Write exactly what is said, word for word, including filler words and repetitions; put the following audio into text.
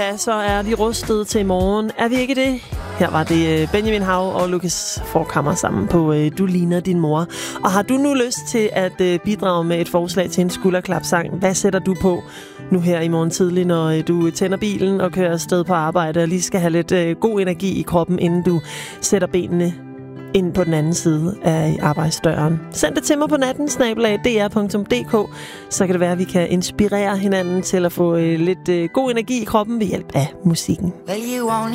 Uha, så er vi rustet til i morgen. Er vi ikke det? Her var det Benjamin Hav og Lucas Forkammer sammen på Du ligner din mor. Og har du nu lyst til at bidrage med et forslag til en skulderklapsang? Hvad sætter du på nu her i morgen tidlig, når du tænder bilen og kører afsted på arbejde og lige skal have lidt god energi i kroppen, inden du sætter benene ind på den anden side af arbejdsdøren? Send det til mig på natten, snabel-a d r punktum d k. Så kan det være, at vi kan inspirere hinanden til at få lidt god energi i kroppen ved hjælp af musikken.